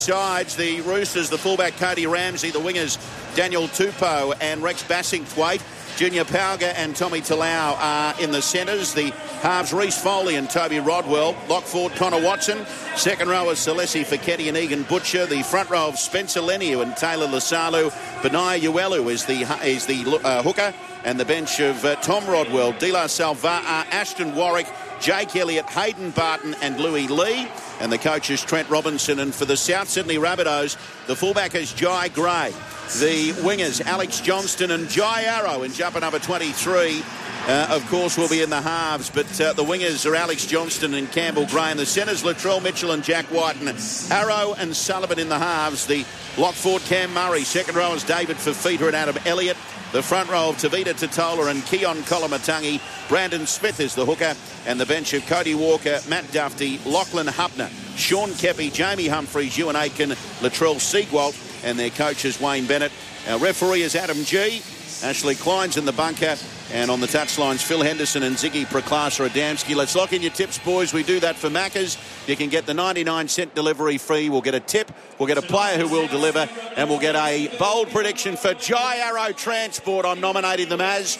Sides, the Roosters, the fullback Cody Ramsey, the wingers Daniel Tupou and Rex Bassingthwaite. Junior Pauga and Tommy Talau are in the centres. The halves, Reece Foley and Toby Rodwell. Lock forward, Connor Watson. Second row is Celesi Feketi and Egan Butcher. The front row of Spencer Leniu and Taylor Lasalu. Benaya Uelu is the hooker. And the bench of Tom Rodwell, De La Salva, Ashton Warwick, Jake Elliott, Hayden Barton and Louis Lee. And the coach is Trent Robinson. And for the South Sydney Rabbitohs, the fullback is Jai Gray. The wingers, Alex Johnston and Jai Arrow in jumper number 23. Of course, will be in the halves, but the wingers are Alex Johnston and Campbell Gray. And the centres, Latrell Mitchell and Jack White. And Arrow and Sullivan in the halves. The lock forward, Cam Murray. Second row is David Fafita and Adam Elliott. The front row of Tavita Totola and Keon Kolomatangi. Brandon Smith is the hooker. And the bench of Cody Walker, Matt Duffy, Lachlan Hupner, Sean Kepi, Jamie Humphries, Ewan Aitken, Latrell Siegwalt, and their coach is Wayne Bennett. Our referee is Adam G. Ashley Klein's in the bunker. And on the touchlines, Phil Henderson and Ziggy Proklasa-Adamski. Let's lock in your tips, boys. We do that for Maccas. You can get the 99-cent delivery free. We'll get a tip. We'll get a player who will deliver. And we'll get a bold prediction for Jai Arrow Transport. I'm nominating them as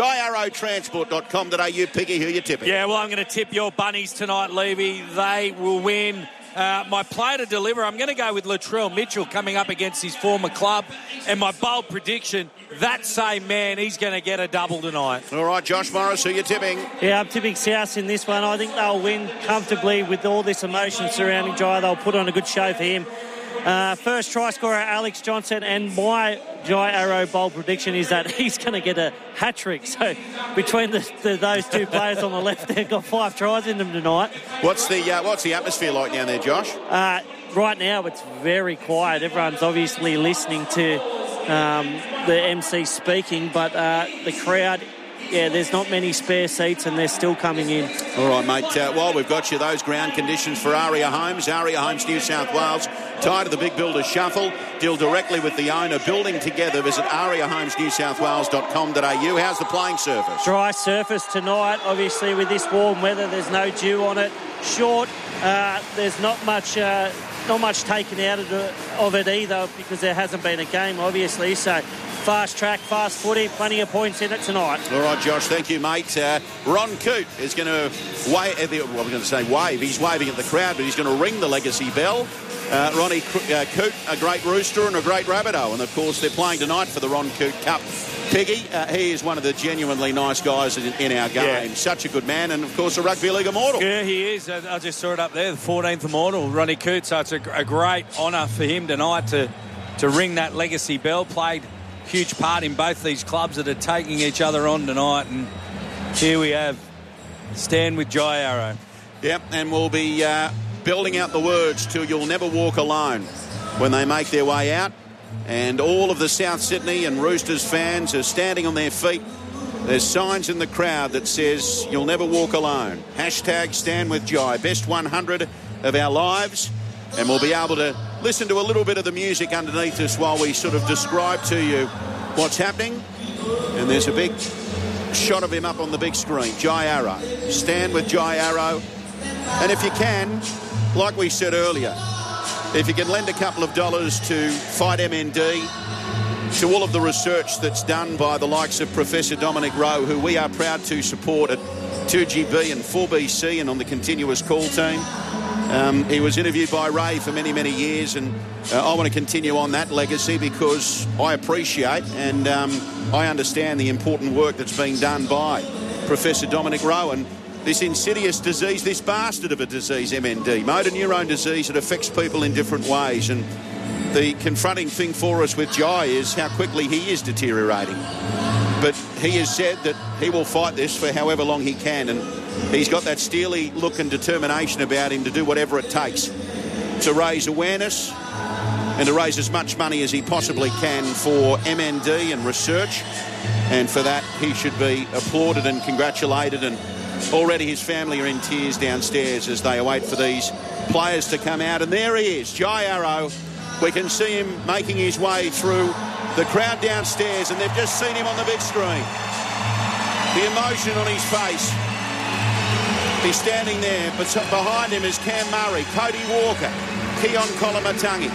jaiarrowtransport.com.au. Piggy, who are you tipping? Yeah, well, I'm going to tip your Bunnies tonight, Levy. They will win. My player to deliver, I'm going to go with Latrell Mitchell coming up against his former club. And my bold prediction, that same man, he's going to get a double tonight. All right, Josh Morris, who are you tipping? Yeah, I'm tipping South in this one. I think they'll win comfortably with all this emotion surrounding Jai. They'll put on a good show for him. First try scorer, Alex Johnson, and my Jai Arrow bold prediction is that he's going to get a hat-trick. So between those two players on the left, they've got 5 tries in them tonight. What's the atmosphere like down there, Josh? Right now, it's very quiet. Everyone's obviously listening to the MC speaking, but the crowd... Yeah, there's not many spare seats and they're still coming in. All right, mate. While we've got you, those ground conditions for Aria Homes, New South Wales. Tired of the big builder shuffle? Deal directly with the owner. Building together. Visit ariahomesnewsouthwales.com.au. How's the playing surface? Dry surface tonight. Obviously, with this warm weather, there's no dew on it. Short. There's not much taken out of it either because there hasn't been a game, obviously. So fast track, fast footy, plenty of points in it tonight. All right, Josh, thank you, mate. Ron Coote is going to wave. He's waving at the crowd, but he's going to ring the legacy bell. Ronnie Coote, a great Rooster and a great Rabbitoh. And, of course, they're playing tonight for the Ron Coote Cup. Piggy, he is one of the genuinely nice guys in our game. Yeah. Such a good man and, of course, a Rugby League immortal. Yeah, he is. I just saw it up there, the 14th immortal, Ronnie Coote. So it's a great honour for him tonight to ring that legacy bell. Played a huge part in both these clubs that are taking each other on tonight. And here we have Stand with Jai Arrow. Yep, and we'll be building out the words to You'll Never Walk Alone when they make their way out. And all of the South Sydney and Roosters fans are standing on their feet. There's signs in the crowd that says, You'll never walk alone. Hashtag Stand with Jai. Best 100 of our lives. And we'll be able to listen to a little bit of the music underneath us while we sort of describe to you what's happening. And there's a big shot of him up on the big screen. Jai Arrow. Stand with Jai Arrow. And if you can, like we said earlier, if you can lend a couple of dollars to Fight MND, to all of the research that's done by the likes of Professor Dominic Rowe, who we are proud to support at 2GB and 4BC and on the continuous call team. He was interviewed by Ray for many, many years, and I want to continue on that legacy because I appreciate and I understand the important work that's being done by Professor Dominic Rowe. And this insidious disease, this bastard of a disease, MND, motor neurone disease, that affects people in different ways. And the confronting thing for us with Jai is how quickly he is deteriorating. But he has said that he will fight this for however long he can. And he's got that steely look and determination about him to do whatever it takes to raise awareness and to raise as much money as he possibly can for MND and research. And for that, he should be applauded and congratulated. And already his family are in tears downstairs as they await for these players to come out. And there he is, Jai Arrow. We can see him making his way through the crowd downstairs, and they've just seen him on the big screen. The emotion on his face. He's standing there, but behind him is Cam Murray, Cody Walker, Keon Kolamatangi.